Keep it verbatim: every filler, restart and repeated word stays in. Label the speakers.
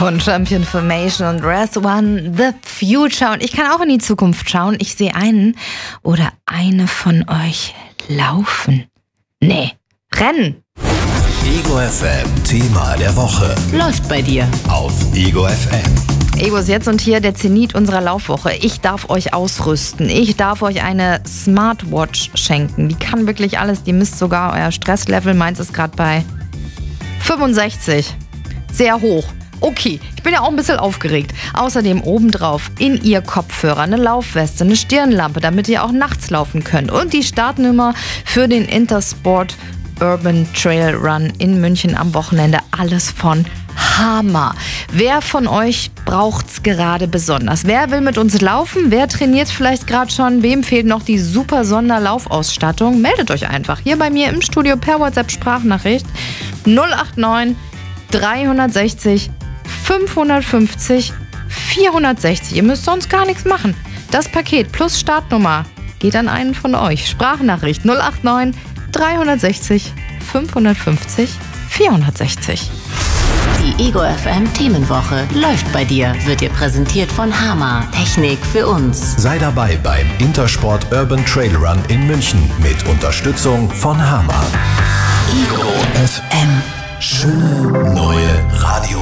Speaker 1: von Champion Formation und Rest One, The Future. Und ich kann auch in die Zukunft schauen. Ich sehe einen oder eine von euch laufen. Nee, rennen.
Speaker 2: Ego F M, Thema der Woche.
Speaker 3: Läuft bei dir.
Speaker 2: Auf Ego F M.
Speaker 1: Ego ist jetzt und hier der Zenit unserer Laufwoche. Ich darf euch ausrüsten. Ich darf euch eine Smartwatch schenken. Die kann wirklich alles. Die misst sogar euer Stresslevel. Meins ist gerade bei fünfundsechzig. Sehr hoch. Okay, ich bin ja auch ein bisschen aufgeregt. Außerdem obendrauf in ihr Kopfhörer, eine Laufweste, eine Stirnlampe, damit ihr auch nachts laufen könnt. Und die Startnummer für den Intersport Urban Trail Run in München am Wochenende. Alles von Hammer. Wer von euch braucht's gerade besonders? Wer will mit uns laufen? Wer trainiert vielleicht gerade schon? Wem fehlt noch die super Sonderlaufausstattung? Meldet euch einfach hier bei mir im Studio per WhatsApp-Sprachnachricht null acht neun dreihundertsechzig fünfhundertfünfzig vierhundertsechzig. Ihr müsst sonst gar nichts machen. Das Paket plus Startnummer geht an einen von euch. Sprachnachricht null acht neun dreihundertsechzig fünfhundertfünfzig vierhundertsechzig.
Speaker 3: Die Ego F M Themenwoche läuft bei dir, wird dir präsentiert von Hama. Technik für uns.
Speaker 2: Sei dabei beim Intersport Urban Trail Run in München mit Unterstützung von Hama. Ego F M. Schöne neue Radio.